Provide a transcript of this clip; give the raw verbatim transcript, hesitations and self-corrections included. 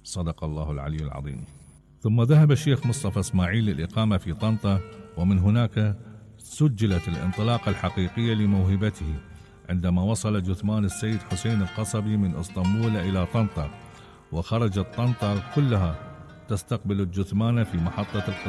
صدق الله العلي العظيم. ثم ذهب الشيخ مصطفى إسماعيل للإقامة في طنطا، ومن هناك سجلت الانطلاقة الحقيقية لموهبته عندما وصل جثمان السيد حسين القصبي من اسطنبول إلى طنطا، وخرجت طنطا كلها تستقبل الجثمان في محطة